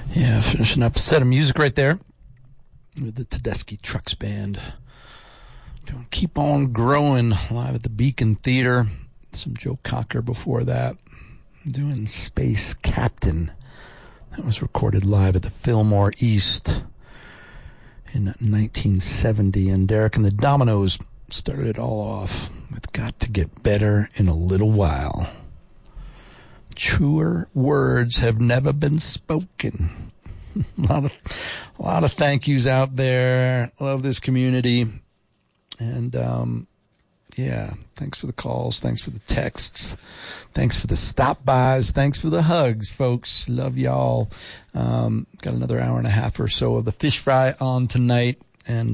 Yeah, finishing up a set of music right there with the Tedeschi Trucks Band. Doing Keep On Growing live at the Beacon Theater. Some Joe Cocker before that. Doing Space Captain. That was recorded live at the Fillmore East in 1970. And Derek and the Dominoes started it all off with Got to Get Better in a Little While. Truer words have never been spoken. a lot of thank yous out there. Love this community. And, yeah, thanks for the calls. Thanks for the texts. Thanks for the stop-bys. Thanks for the hugs, folks. Love y'all. Got another hour and a half or so of the fish fry on tonight. And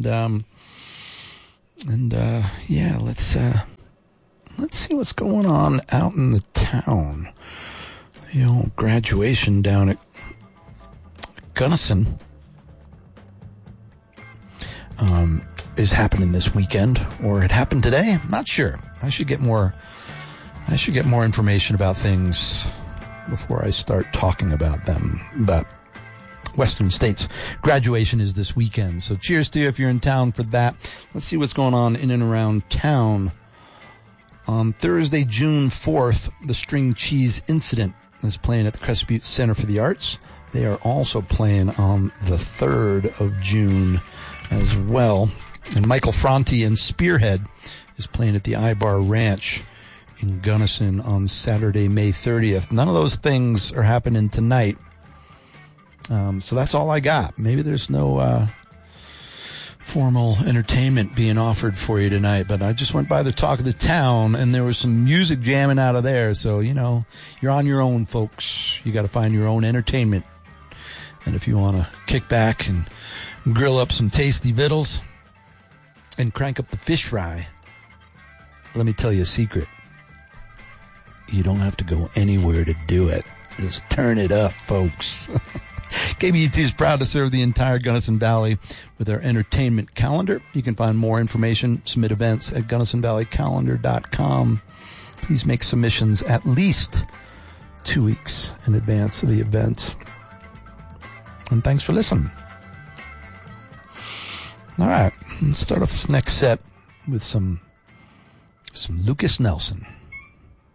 yeah, let's see what's going on out in the town. The old graduation down at Gunnison is happening this weekend, or it happened today. I'm not sure. I should get more information about things before I start talking about them. But Western State's graduation is this weekend, so cheers to you if you're in town for that. Let's see what's going on in and around town. On Thursday, June 4th, the String Cheese Incident is playing at the Crescent Butte Center for the Arts. They are also playing on the 3rd of June as well. And Michael Franti and Spearhead is playing at the Ibar Ranch in Gunnison on Saturday, May 30th. None of those things are happening tonight. So that's all I got. Maybe there's no formal entertainment being offered for you tonight, but I just went by the Talk of the Town, and there was some music jamming out of there. So, you know, you're on your own, folks. You got to find your own entertainment. And if you want to kick back and grill up some tasty vittles and crank up the fish fry, let me tell you a secret. You don't have to go anywhere to do it. Just turn it up, folks. KBET is proud to serve the entire Gunnison Valley with our entertainment calendar. You can find more information, submit events at GunnisonValleyCalendar.com. Please make submissions at least 2 weeks in advance of the event. And thanks for listening. All right, let's start off this next set with some Lucas Nelson.